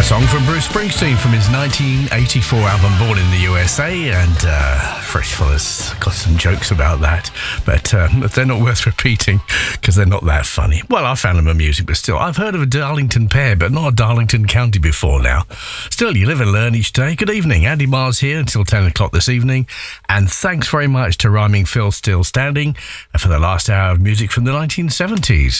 Song from Bruce Springsteen from his 1984 album Born in the USA, and Fresh Fellas got some jokes about that, but they're not worth repeating because they're not that funny. Well, I found them amusing, but still, I've heard of a Darlington pair, but not a Darlington County before now. Still, you live and learn each day. Good evening, Andy Mars here until 10 o'clock this evening, and thanks very much to Rhyming Phil Still Standing for the last hour of music from the 1970s.